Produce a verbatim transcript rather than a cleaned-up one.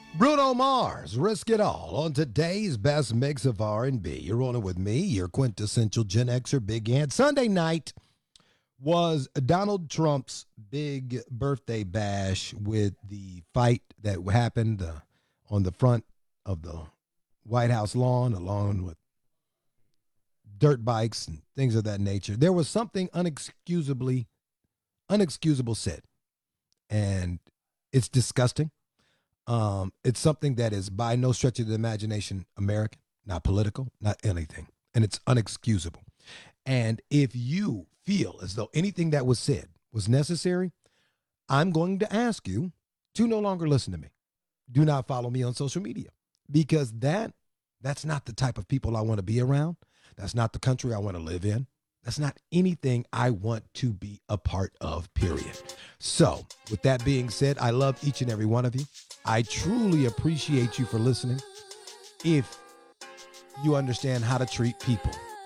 Bruno Mars, Risk It All on today's best mix of R and B. You're rolling with me, your quintessential Gen Xer Big Ant. Sunday night was Donald Trump's big birthday bash with the fight that happened uh, on the front of the White House lawn, along with dirt bikes and things of that nature. There was something unexcusably, unexcusable said, and it's disgusting. Um, it's something that is by no stretch of the imagination American, not political, not anything. And it's unexcusable. And if you feel as though anything that was said was necessary, I'm going to ask you to no longer listen to me. Do not follow me on social media because that that's not the type of people I want to be around. That's not the country I want to live in. That's not anything I want to be a part of, period. So, with that being said, I love each and every one of you. I truly appreciate you for listening. If you understand how to treat people